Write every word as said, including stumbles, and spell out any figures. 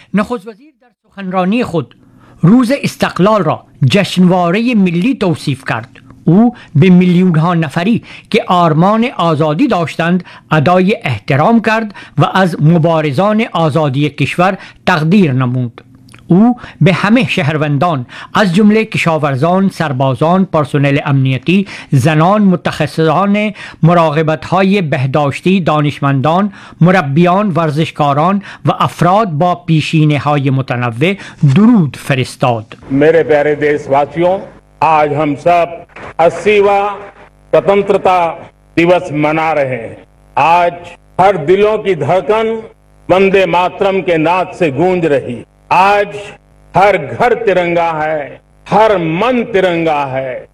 نخست وزیر در سخنرانی خود روز استقلال را جشنواره ملی توصیف کرد. او به میلیون ها نفری که آرمان آزادی داشتند ادای احترام کرد و از مبارزان آزادی کشور تقدیر نمود. او به همه شهروندان از جمله کشاورزان، سربازان، پرسنل امنیتی، زنان، متخصصان مراقبت‌های بهداشتی، دانشمندان، مربیان، ورزشکاران و افراد با پیشینه‌های متنوع درود فرستاد. मेरे प्यारे देशवासियों, आज हम सब अस्सीवां स्वतंत्रता दिवस मना रहे हैं। आज हर दिलों की धड़कन वंदे मातरम के नाद से गूंज रही। आज हर घर तिरंगा है, हर मन तिरंगा है।